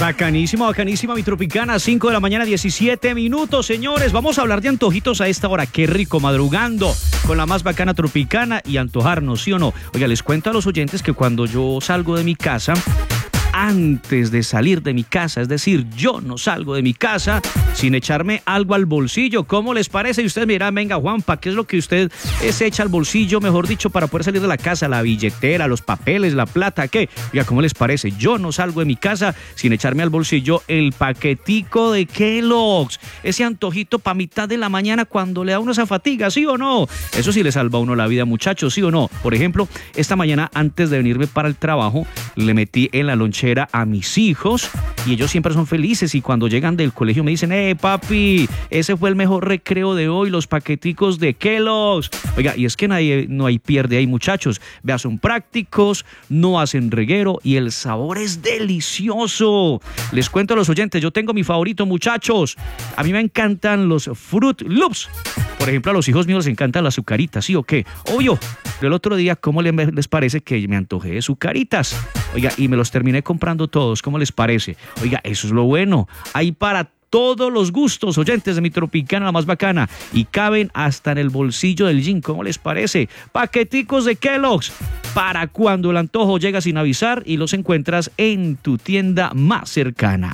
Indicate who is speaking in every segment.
Speaker 1: Bacanísima, bacanísima mi Tropicana, 5 de la mañana, 17 minutos, señores. Vamos a hablar de antojitos a esta hora. Qué rico, madrugando con la más bacana Tropicana y antojarnos, ¿sí o no? Oiga, les cuento a los oyentes que cuando yo salgo de mi casa, antes de salir de mi casa, es decir, yo no salgo de mi casa sin echarme algo al bolsillo. ¿Cómo les parece? Y ustedes me dirán, venga, Juanpa, ¿qué es lo que usted se echa al bolsillo, mejor dicho, para poder salir de la casa? La billetera, los papeles, la plata, ¿qué? Oiga, ¿cómo les parece? Yo no salgo de mi casa sin echarme al bolsillo el paquetico de Kellogg's. Ese antojito para mitad de la mañana cuando le da uno esa fatiga, ¿sí o no? Eso sí le salva a uno la vida, muchachos, ¿sí o no? Por ejemplo, esta mañana, antes de venirme para el trabajo, le metí en la lonchera a mis hijos y ellos siempre son felices y cuando llegan del colegio me dicen, papi, ese fue el mejor recreo de hoy, los paqueticos de Kellogg's. Oiga, y es que no hay pierde ahí, muchachos. Vea, son prácticos, no hacen reguero y el sabor es delicioso. Les cuento a los oyentes, yo tengo mi favorito, muchachos. A mí me encantan los Fruit Loops. Por ejemplo, a los hijos míos les encantan las azucaritas, ¿sí o qué? Obvio. Pero el otro día, ¿cómo les parece que me antojé de azucaritas? Oiga, y me los terminé comprando todos, ¿cómo les parece? Oiga, eso es lo bueno. Hay para todos los gustos, oyentes de mi Tropicana, la más bacana, y caben hasta en el bolsillo del jean, ¿cómo les parece? Paqueticos de Kellogg's, para cuando el antojo llega sin avisar y los encuentras en tu tienda más cercana.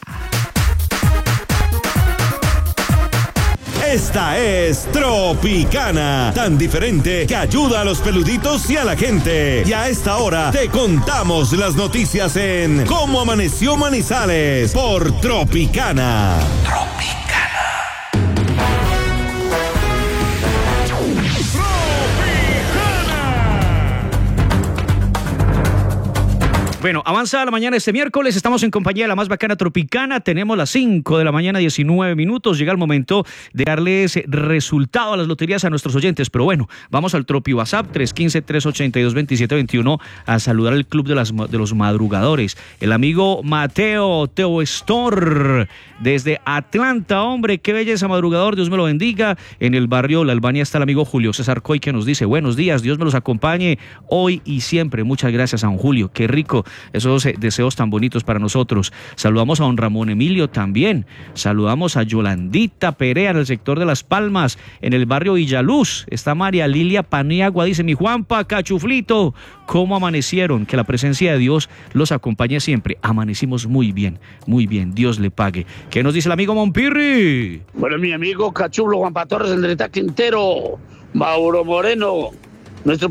Speaker 2: Esta es Tropicana, tan diferente que ayuda a los peluditos y a la gente. Y a esta hora te contamos las noticias en Cómo Amaneció Manizales por Tropicana.
Speaker 1: Bueno, avanza la mañana este miércoles, estamos en compañía de la más bacana Tropicana, tenemos las 5 de la mañana, 19 minutos, llega el momento de darles resultado a las loterías a nuestros oyentes, pero bueno, vamos al Tropi WhatsApp, 315-382-2721, a saludar al club de los madrugadores, el amigo Mateo Teo Store, desde Atlanta, hombre, qué belleza madrugador, Dios me lo bendiga, en el barrio La Albania está el amigo Julio César Coy, que nos dice, buenos días, Dios me los acompañe hoy y siempre, muchas gracias, San Julio, qué rico esos deseos tan bonitos para nosotros. Saludamos a don Ramón Emilio también. Saludamos a Yolandita Perea en el sector de Las Palmas, en el barrio Villaluz. Está María Lilia Paniagua, dice mi Juanpa, cachuflito, ¿cómo amanecieron? Que la presencia de Dios los acompañe siempre. Amanecimos muy bien, Dios le pague. ¿Qué nos dice el amigo Monpirri?
Speaker 3: Bueno, mi amigo Cachulo Juanpa Torres, Andreta Quintero, Mauro Moreno, nuestro